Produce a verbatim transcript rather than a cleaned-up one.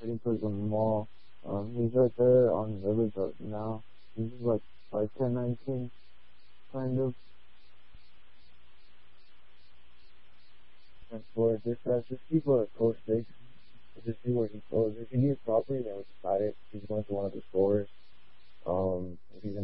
heading towards the mall. Um, he's right there on Village right now. He's like by ten nineteen, kind of. And for dispatch, just people at close six. Just see where he goes. If he needs property, then we decide it. If he's going to one of the stores. Um, if he's